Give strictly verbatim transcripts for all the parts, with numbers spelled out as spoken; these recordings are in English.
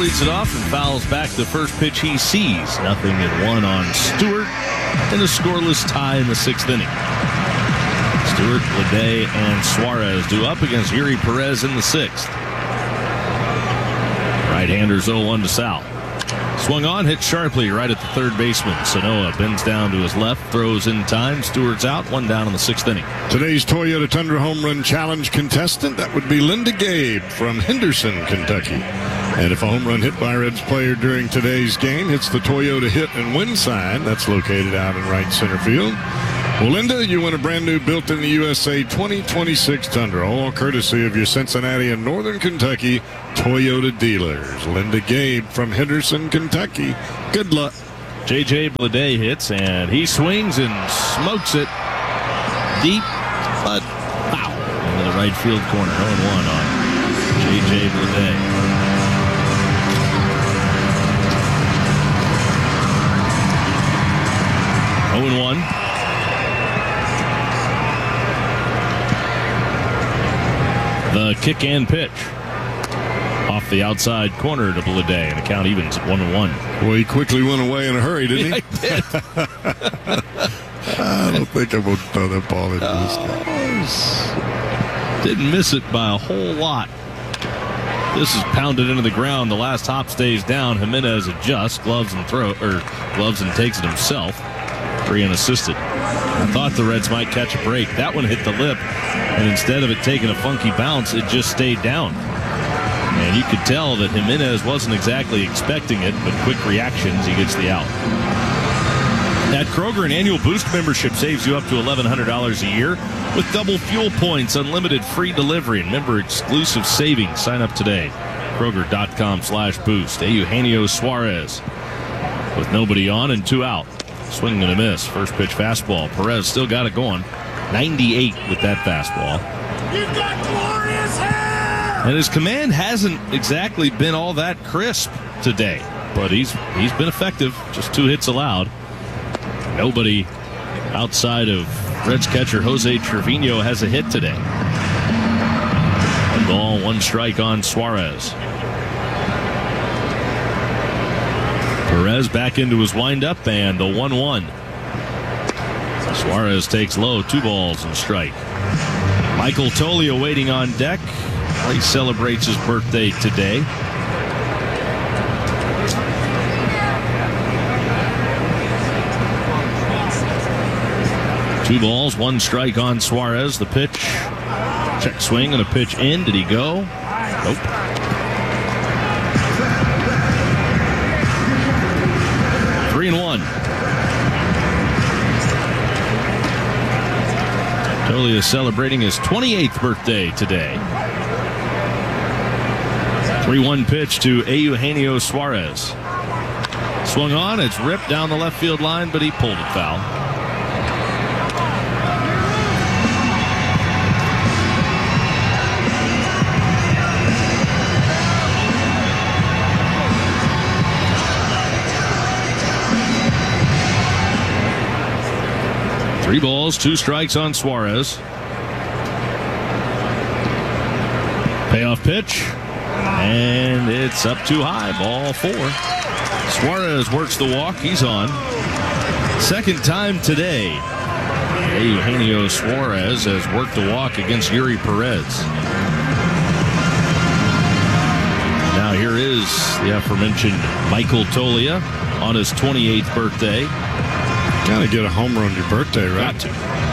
leads it off and fouls back the first pitch he sees. Nothing and one on Stewart in a scoreless tie in the sixth inning. Stewart, Bleday, and Suarez due up against Yuri Perez in the sixth. Right-handers oh one to Sal. Swung on, hit sharply right at the third baseman. Sanoa bends down to his left, throws in time. Stewart's out, one down in the sixth inning. Today's Toyota Tundra Home Run Challenge contestant, that would be Linda Gabe from Henderson, Kentucky. And if a home run hit by a Reds player during today's game hits the Toyota Hit and Win sign, that's located out in right center field. Well, Linda, you win a brand new built in the U S A twenty twenty-six Tundra, all courtesy of your Cincinnati and Northern Kentucky Toyota dealers. Linda Gabe from Henderson, Kentucky. Good luck. J J Bleday hits, and he swings and smokes it deep, but foul into the right field corner. oh and one on J J Bleday. oh and one. The kick and pitch off the outside corner to Bleday, and the count evens at one and one. Well, he quickly went away in a hurry, didn't he? Yeah, he did. I don't think I'm going to throw that ball into this guy. Didn't miss it by a whole lot. This is pounded into the ground. The last hop stays down. Jimenez adjusts, gloves and throw, or gloves and takes it himself. Free unassisted. I thought the Reds might catch a break. That one hit the lip, and instead of it taking a funky bounce, it just stayed down. And you could tell that Jimenez wasn't exactly expecting it, but quick reactions, he gets the out. At Kroger, an annual Boost membership saves you up to eleven hundred dollars a year with double fuel points, unlimited free delivery, and member exclusive savings. Sign up today. Kroger.com slash boost. Eugenio Suarez with nobody on and two out. Swing and a miss. First pitch fastball. Perez still got it going. ninety-eight with that fastball. You've got glorious hair! And his command hasn't exactly been all that crisp today, but he's he's been effective. Just two hits allowed. Nobody outside of Reds catcher Jose Trevino has a hit today. One ball, one strike on Suarez. Perez back into his windup, and the one one. Suarez takes low, two balls and strike. Michael Toglia waiting on deck. He celebrates his birthday today. Two balls, one strike on Suarez. The pitch, check swing and a pitch in. Did he go? Nope. Three and one. Toglia is celebrating his twenty-eighth birthday today. three one pitch to Eugenio Suarez. Swung on, it's ripped down the left field line, but he pulled it foul. Three balls, two strikes on Suarez. Payoff pitch, and it's up too high, ball four. Suarez works the walk, he's on. Second time today, Eugenio Suarez has worked the walk against Yuri Perez. Now here is the aforementioned Michael Toglia on his twenty-eighth birthday. Gotta get a homer on your birthday, right? Got to.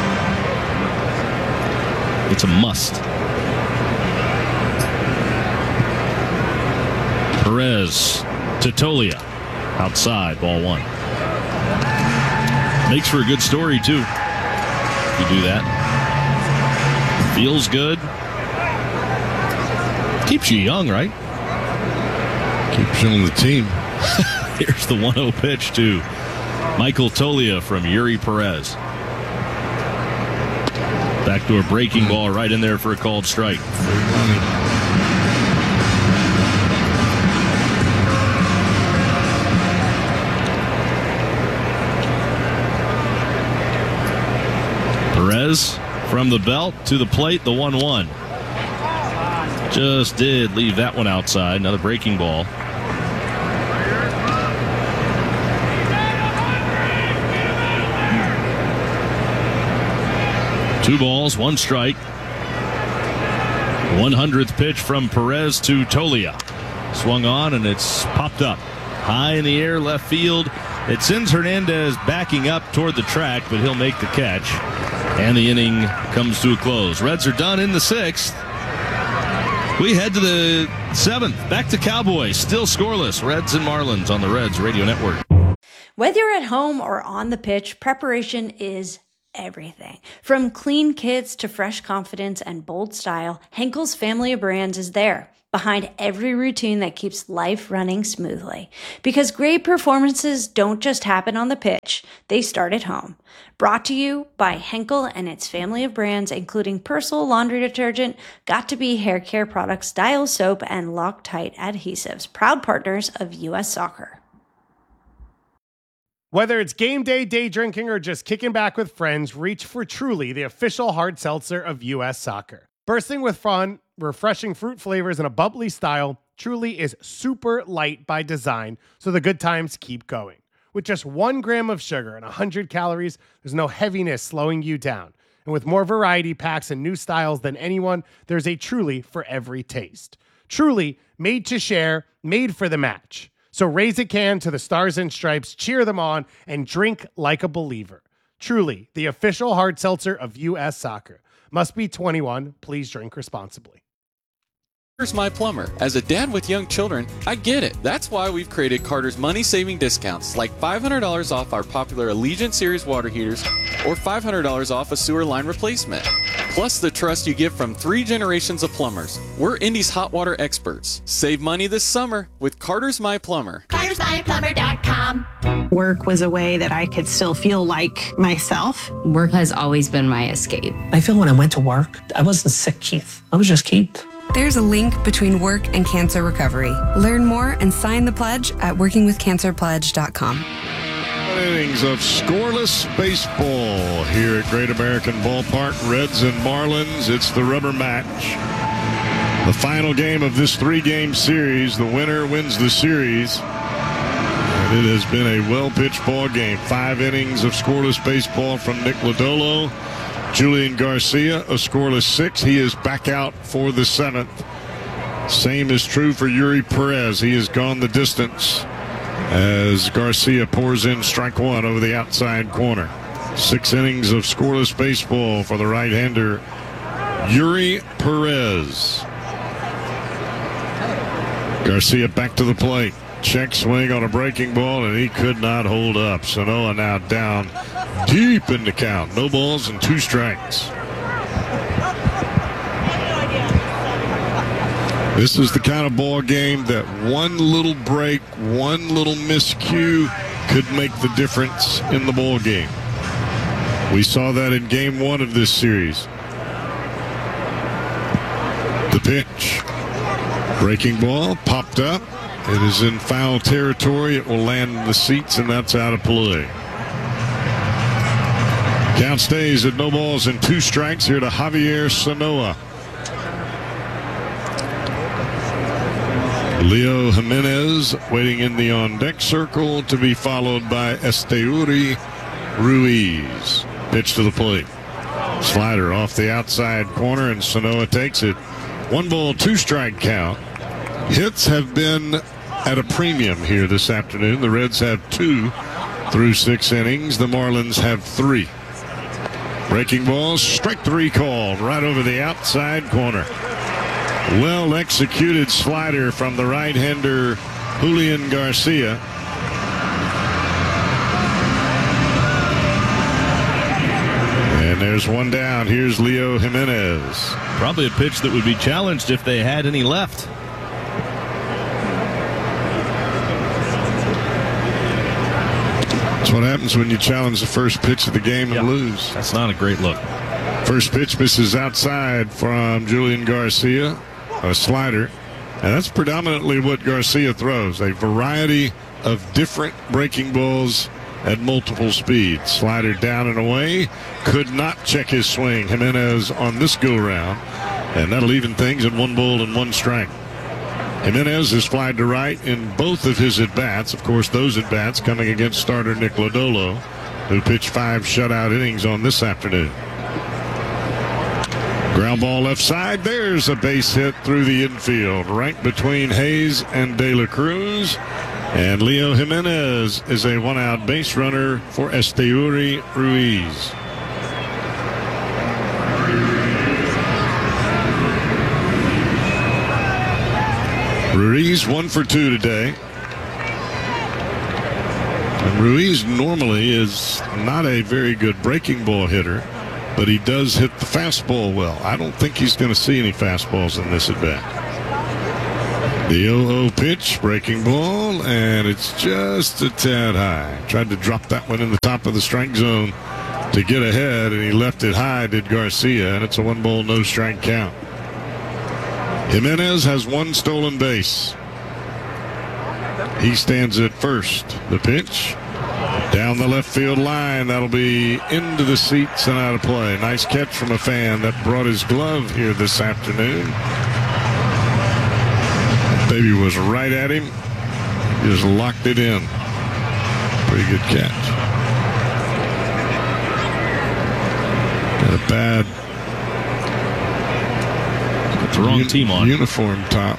It's a must. Perez to Toglia. Outside, ball one. Makes for a good story, too. If you do that. Feels good. Keeps you young, right? Keeps you on the team. Here's the one oh pitch to Michael Toglia from Yuri Perez. Back to a breaking ball right in there for a called strike. Perez from the belt to the plate, the one one. Just did leave that one outside. Another breaking ball. Two balls, one strike. one hundredth pitch from Perez to Tolia. Swung on, and it's popped up. High in the air, left field. It sends Hernandez backing up toward the track, but he'll make the catch. And the inning comes to a close. Reds are done in the sixth. We head to the seventh. Back to Cowboys. Still scoreless. Reds and Marlins on the Reds Radio Network. Whether you're at home or on the pitch, preparation is everything. From clean kits to fresh confidence and bold style, Henkel's family of brands is there, behind every routine that keeps life running smoothly. Because great performances don't just happen on the pitch, they start at home. Brought to you by Henkel and its family of brands, including Persil laundry detergent, Got2b hair care products, Dial soap, and Loctite adhesives, proud partners of U S Soccer. Whether it's game day, day drinking, or just kicking back with friends, reach for Truly, the official hard seltzer of U S Soccer. Bursting with fun, refreshing fruit flavors, and a bubbly style, Truly is super light by design, so the good times keep going. With just one gram of sugar and one hundred calories, there's no heaviness slowing you down. And with more variety packs and new styles than anyone, there's a Truly for every taste. Truly, made to share, made for the match. So raise a can to the Stars and Stripes, cheer them on, and drink like a believer. Truly, the official hard seltzer of U S Soccer. Must be twenty-one. Please drink responsibly. Carter's My Plumber. As a dad with young children, I get it. That's why we've created Carter's money-saving discounts, like five hundred dollars off our popular Allegiant Series water heaters or five hundred dollars off a sewer line replacement. Plus the trust you get from three generations of plumbers. We're Indy's hot water experts. Save money this summer with Carter's My Plumber. Carters My Plumber dot com. Work was a way that I could still feel like myself. Work has always been my escape. I feel when I went to work, I wasn't sick, Keith. I was just Keith. There's a link between work and cancer recovery. Learn more and sign the pledge at working with cancer pledge dot com. Innings of scoreless baseball here at Great American Ballpark. Reds and Marlins. It's the rubber match. The final game of this three-game series. The winner wins the series. And it has been a well-pitched ball game. Five innings of scoreless baseball from Nick Lodolo. Julian Garcia, a scoreless six. He is back out for the seventh. Same is true for Yuri Perez. He has gone the distance as Garcia pours in strike one over the outside corner. Six innings of scoreless baseball for the right-hander, Yuri Perez. Garcia back to the plate. Check swing on a breaking ball, and he could not hold up. Sanoa now down deep in the count. No balls and two strikes. This is the kind of ball game that one little break, one little miscue could make the difference in the ball game. We saw that in game one of this series. The pitch. Breaking ball, popped up. It is in foul territory. It will land in the seats, and that's out of play. Count stays at no balls and two strikes here to Javier Sanoa. Leo Jimenez waiting in the on-deck circle to be followed by Esteuri Ruiz. Pitch to the plate. Slider off the outside corner, and Sanoa takes it. One ball, two strike count. Hits have been at a premium here this afternoon. The Reds have two through six innings. The Marlins have three. Breaking balls, strike three called right over the outside corner. Well executed slider from the right-hander Julian Garcia. And there's one down. Here's Leo Jimenez. Probably a pitch that would be challenged if they had any left. That's what happens when you challenge the first pitch of the game and yep. lose. That's not a great look. First pitch misses outside from Julian Garcia, a slider. And that's predominantly what Garcia throws, a variety of different breaking balls at multiple speeds. Slider down and away, could not check his swing. Jimenez on this go-round, and that'll even things at one ball and one strike. Jimenez has flied to right in both of his at-bats. Of course, those at-bats coming against starter Nick Lodolo, who pitched five shutout innings on this afternoon. Ground ball left side. There's a base hit through the infield, right between Hayes and De La Cruz. And Leo Jimenez is a one-out base runner for Esteury Ruiz. Ruiz one for two today. And Ruiz normally is not a very good breaking ball hitter, but he does hit the fastball well. I don't think he's going to see any fastballs in this at bat. The oh oh pitch, breaking ball, and it's just a tad high. Tried to drop that one in the top of the strike zone to get ahead, and he left it high, did Garcia, and it's a one ball, no strike count. Jimenez has one stolen base. He stands at first. The pitch down the left field line. That'll be into the seats and out of play. Nice catch from a fan that brought his glove here this afternoon. Baby was right at him. He just locked it in. Pretty good catch. Got a bad Got the wrong un- team on. Uniform top.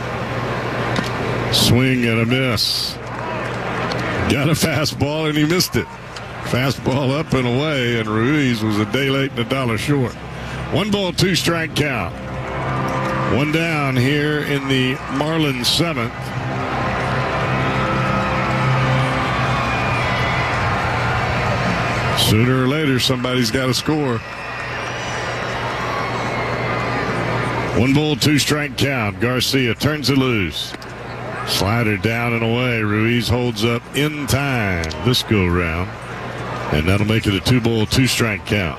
Swing and a miss. Got a fastball and he missed it. Fastball up and away, and Ruiz was a day late and a dollar short. One ball, two strike count. One down here in the Marlins seventh. Sooner or later, somebody's got to score. One ball, two strike count. Garcia turns it loose. Slider down and away. Ruiz holds up in time this go round. And that'll make it a two ball, two strike count.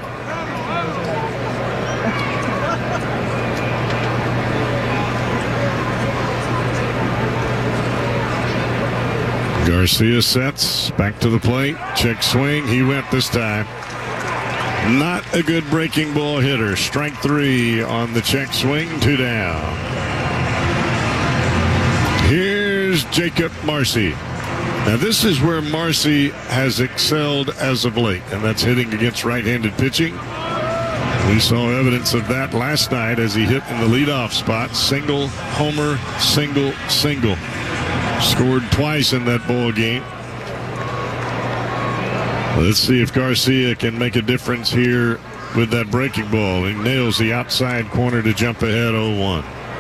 Garcia sets back to the plate. Check swing. He went this time. Not a good breaking ball hitter. Strike three on the check swing. Two down. Here's Jacob Marcy. Now this is where Marcy has excelled as of late, and that's hitting against right-handed pitching. We saw evidence of that last night as he hit in the leadoff spot. Single, homer, single, single. Scored twice in that ball game. Let's see if Garcia can make a difference here with that breaking ball. He nails the outside corner to jump ahead oh one.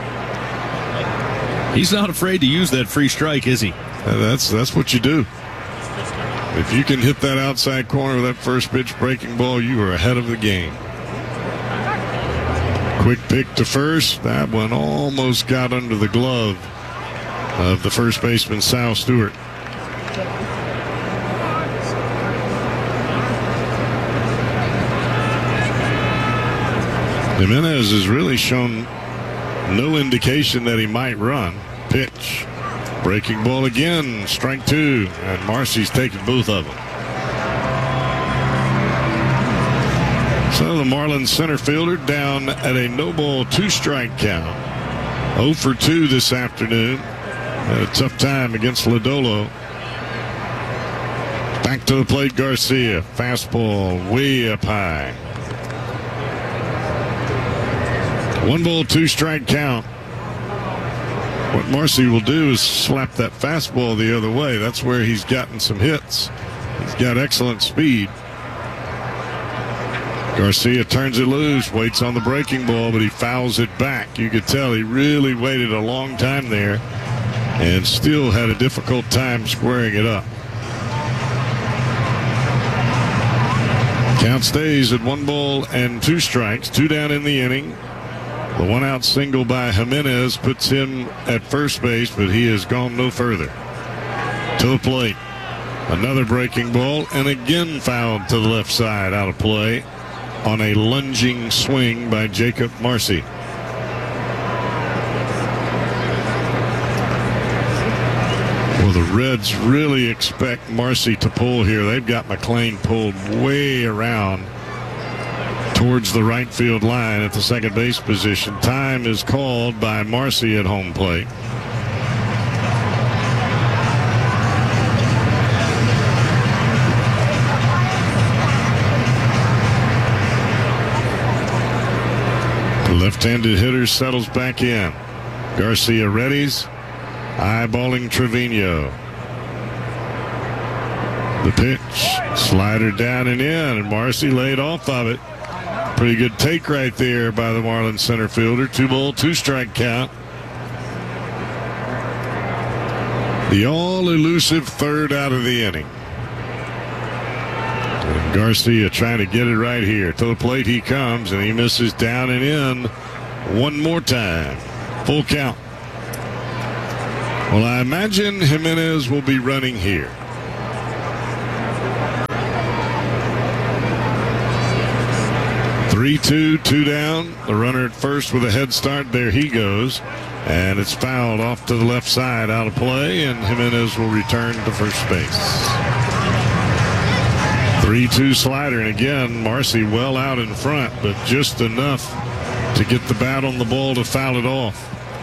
He's not afraid to use that free strike, is he? Uh, that's that's what you do. If you can hit that outside corner with that first pitch breaking ball, you are ahead of the game. Quick pick to first. That one almost got under the glove of the first baseman, Sal Stewart. Jimenez has really shown no indication that he might run. Pitch. Breaking ball again. Strike two. And Marcy's taking both of them. So the Marlins center fielder down at a no ball, two strike count. oh for two this afternoon. Had a tough time against Lodolo. Back to the plate, Garcia. Fastball way up high. One ball, two strike count. What Marcy will do is slap that fastball the other way. That's where he's gotten some hits. He's got excellent speed. Garcia turns it loose, waits on the breaking ball, but he fouls it back. You could tell he really waited a long time there and still had a difficult time squaring it up. Count stays at one ball and two strikes, two down in the inning. The one out single by Jimenez puts him at first base, but he has gone no further. To the plate. Another breaking ball, and again fouled to the left side, out of play on a lunging swing by Jacob Marcy. Well, the Reds really expect Marcy to pull here. They've got McLean pulled way around towards the right field line at the second base position. Time is called by Marcy at home plate. left-handed hitter settles back in. Garcia readies, eyeballing Trevino. The pitch, slider down and in, and Marcy laid off of it. Pretty good take right there by the Marlins center fielder. Two ball, two strike count. The all-elusive third out of the inning. And Garcia trying to get it right here. To the plate he comes, and he misses down and in one more time. Full count. Well, I imagine Jimenez will be running here. three two, two down. The runner at first with a head start. There he goes. And it's fouled off to the left side, out of play, and Jimenez will return to first base. three two slider, and again, Marcy well out in front, but just enough to get the bat on the ball to foul it off.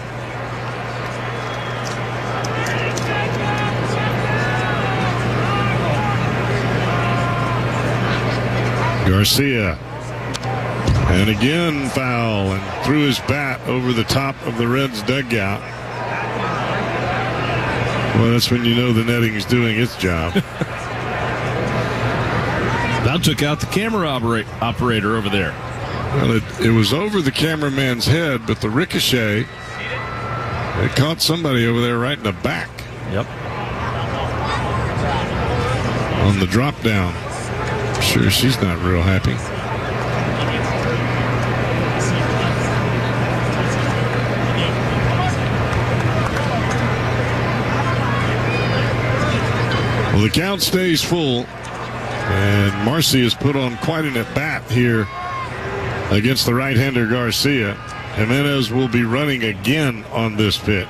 Garcia. And again, foul, and threw his bat over the top of the Reds' dugout. Well, that's when you know the netting's doing its job. That took out the camera operate, operator over there. Well, it, it was over the cameraman's head, but the ricochet, it caught somebody over there right in the back. Yep. On the drop down. I'm sure she's not real happy. Well, the count stays full, and Marcy has put on quite an at-bat here against the right-hander Garcia. Jimenez will be running again on this pitch.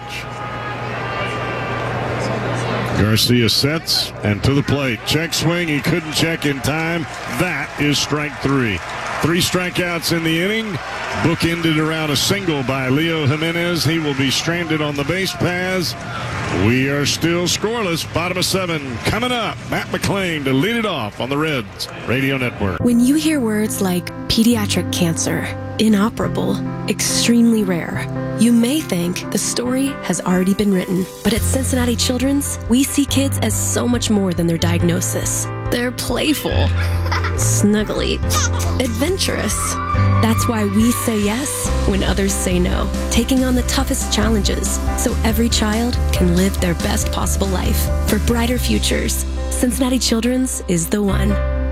Garcia sets and to the plate. Check swing. He couldn't check in time. That is strike three. Three strikeouts in the inning. Bookended around a single by Leo Jimenez. He will be stranded on the base paths. We are still scoreless. Bottom of seven. Coming up, Matt McLean to lead it off on the Reds Radio Network. When you hear words like pediatric cancer, inoperable, extremely rare, you may think the story has already been written. But at Cincinnati Children's, we see kids as so much more than their diagnosis. They're playful, snuggly, adventurous. That's why we say yes when others say no, taking on the toughest challenges so every child can live their best possible life. For brighter futures, Cincinnati Children's is the one.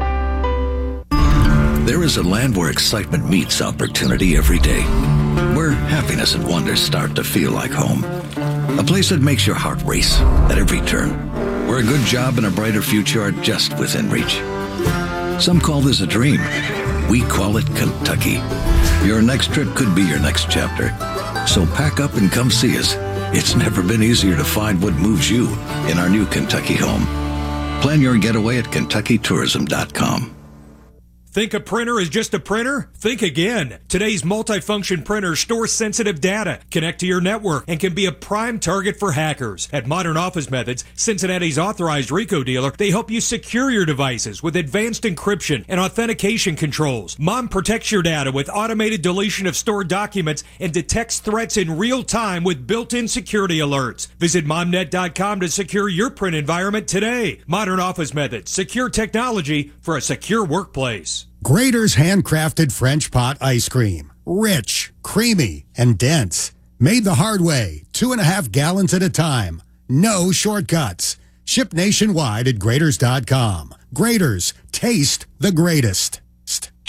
There is a land where excitement meets opportunity every day, where happiness and wonder start to feel like home. A place that makes your heart race at every turn, where a good job and a brighter future are just within reach. Some call this a dream. We call it Kentucky. Your next trip could be your next chapter. So pack up and come see us. It's never been easier to find what moves you in our new Kentucky home. Plan your getaway at Kentucky Tourism dot com. Think a printer is just a printer? Think again. Today's multifunction printers store sensitive data, connect to your network, and can be a prime target for hackers. At Modern Office Methods, Cincinnati's authorized RICO dealer, they help you secure your devices with advanced encryption and authentication controls. Mom protects your data with automated deletion of stored documents and detects threats in real time with built-in security alerts. Visit mom net dot com to secure your print environment today. Modern Office Methods, secure technology for a secure workplace. Graeter's handcrafted French pot ice cream. Rich, creamy, and dense. Made the hard way, two and a half gallons at a time. No shortcuts. Ship nationwide at Graeters dot com. Graeter's, taste the greatest.